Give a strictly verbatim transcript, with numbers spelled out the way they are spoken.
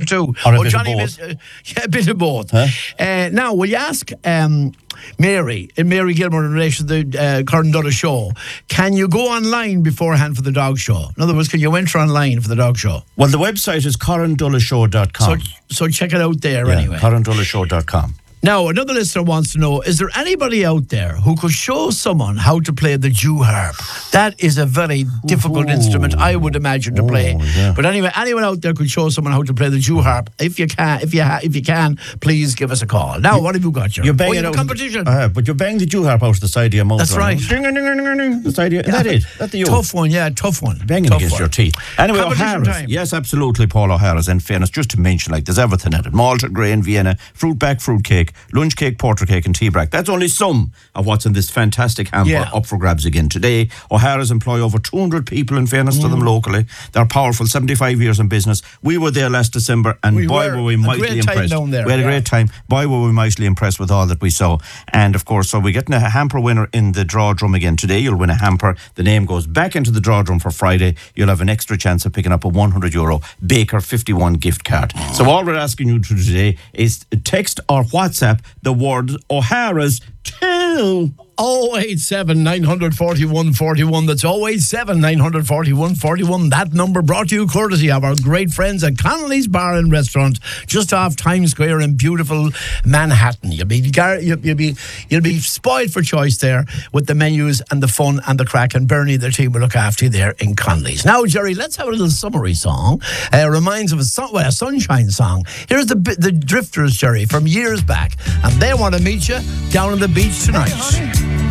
too. Or a oh, bit Johnny of Miss, uh, yeah, a bit of both. Huh? Uh, now, will you ask um, Mary, and Mary Gilmore in relation to the uh, Curran Dulles show, can you go online beforehand for the dog show? In other words, can you enter online for the dog show? Well, the website is curran dulles show dot com. So, so check it out there yeah, anyway. curran dulles show dot com. Now, another listener wants to know, is there anybody out there who could show someone how to play the Jew harp? That is a very difficult Ooh. instrument, I would imagine, to play. Oh, yeah. But anyway, anyone out there could show someone how to play the Jew harp. If you can, if you ha- if you can, please give us a call. Now, you, what have you got, Jerry? You're banging oh, you out competition. The, uh, but you're banging the Jew harp out the side of your mouth. That's right. Ding, ding, ding, ding, ding, the side of your, yeah. That it? That's the Tough one, yeah, tough one. Banging tough against one. your teeth. Anyway, Competition O'Hara's. time. Yes, absolutely, Paul O'Hara's. In fairness, just to mention, like, there's everything in it. Malted grain, Vienna, fruit back fruit cake, lunch cake, porter cake, and tea brack. That's only some of what's in this fantastic hamper Yeah. up for grabs again today. O'Hara's employ over two hundred people, in fairness mm. to them locally. They're powerful, seventy-five years in business. We were there last December, and we boy, were, were we mightily impressed. Down there, we had yeah. a great time. Boy, were we mightily impressed with all that we saw. And of course, so we're getting a hamper winner in the draw drum again today. You'll win a hamper. The name goes back into the draw drum for Friday. You'll have an extra chance of picking up a one hundred euro Baker fifty-one gift card. So all we're asking you to do today is text or WhatsApp the word O'Hara's to oh eight seven, nine four one, four one. That's oh eight seven, nine four one, four one. That number brought to you courtesy of our great friends at Connolly's Bar and Restaurant, just off Times Square in beautiful Manhattan. You'll be you'll, you'll be you'll be spoiled for choice there with the menus and the fun and the crack. And Bernie, their team will look after you there in Connolly's. Now, Jerry, let's have a little summary song. Uh, reminds of a, sun, well, a sunshine song. Here's the the Drifters, Jerry, from years back, and they want to meet you down on the beach tonight.